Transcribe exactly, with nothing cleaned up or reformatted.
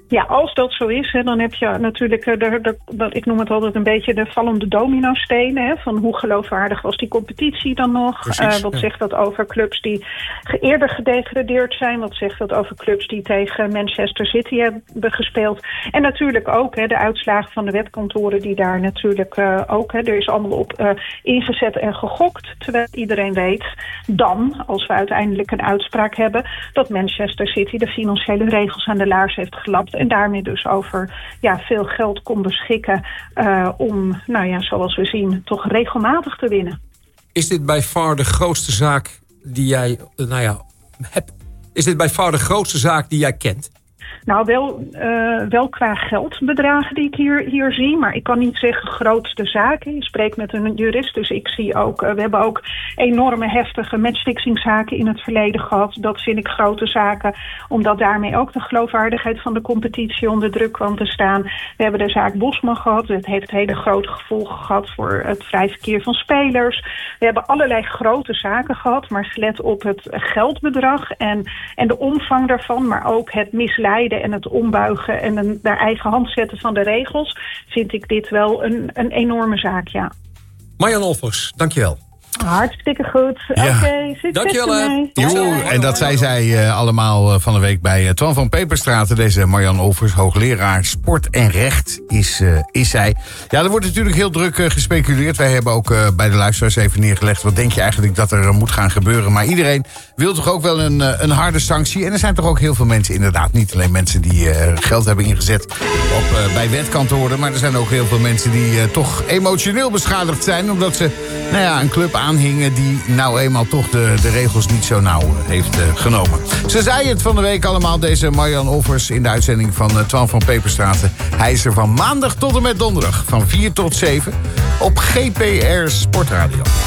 Ja, als dat zo is, hè, dan heb je natuurlijk, de, de, de, ik noem het altijd een beetje de vallende dominostenen. Hè, van hoe geloofwaardig was die competitie dan nog? Precies, uh, wat ja. zegt dat over clubs die eerder gedegradeerd zijn? Wat zegt dat over clubs die tegen Manchester City hebben gespeeld? En natuurlijk ook hè, de uitslagen van de wetkantoren die daar natuurlijk uh, ook, hè, er is allemaal op uh, ingezet en gegokt. Terwijl iedereen weet dan, als we uiteindelijk een uitspraak hebben, dat Manchester City de financiële regels aan de laars heeft gelapt. En daarmee dus over ja, veel geld kon beschikken uh, om, nou ja, zoals we zien, toch regelmatig te winnen. Is dit bij far de grootste zaak die jij, nou ja, hebt? Is dit bij far de grootste zaak die jij kent? Nou, wel, uh, wel qua geldbedragen die ik hier, hier zie. Maar ik kan niet zeggen grootste zaken. Je spreekt met een jurist, dus ik zie ook... Uh, we hebben ook enorme heftige matchfixingzaken in het verleden gehad. Dat vind ik grote zaken, omdat daarmee ook de geloofwaardigheid van de competitie onder druk kwam te staan. We hebben de zaak Bosman gehad. Het heeft hele grote gevolgen gehad voor het vrij verkeer van spelers. We hebben allerlei grote zaken gehad, maar gelet op het geldbedrag en, en de omvang daarvan, maar ook het misleiden en het ombuigen en een, naar eigen hand zetten van de regels, vind ik dit wel een, een enorme zaak, ja. Marjan Olvers, dankjewel. Hartstikke goed. Ja. Oké, okay, succes Dankjewel, ermee. Jo, en dat zei zij uh, allemaal uh, van de week bij uh, Twan van Peperstraten. Deze Marjan Olvers, hoogleraar sport en recht, is, uh, is zij. Ja, er wordt natuurlijk heel druk uh, gespeculeerd. Wij hebben ook uh, bij de luisteraars even neergelegd, wat denk je eigenlijk dat er uh, moet gaan gebeuren. Maar iedereen wil toch ook wel een, uh, een harde sanctie. En er zijn toch ook heel veel mensen, inderdaad, niet alleen mensen die uh, geld hebben ingezet op, uh, bij wetkantoren. Maar er zijn ook heel veel mensen die uh, toch emotioneel beschadigd zijn. Omdat ze, nou ja, een club aanhingen die nou eenmaal toch de, de regels niet zo nauw heeft uh, genomen. Ze zei het van de week allemaal, deze Marjan Olvers, in de uitzending van uh, Twan van Peperstraten. Hij is er van maandag tot en met donderdag, van vier tot zeven, op G P R Sportradio.